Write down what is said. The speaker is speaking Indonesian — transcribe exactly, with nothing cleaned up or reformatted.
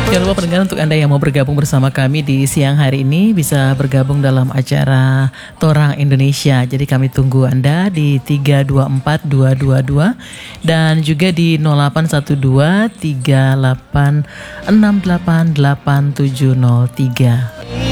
Jangan lupa pendengar, untuk Anda yang mau bergabung bersama kami di siang hari ini bisa bergabung dalam acara Torang Indonesia. Jadi kami tunggu Anda di tiga dua empat dua dua dua dan juga di nol delapan satu dua tiga delapan enam delapan delapan tujuh nol tiga.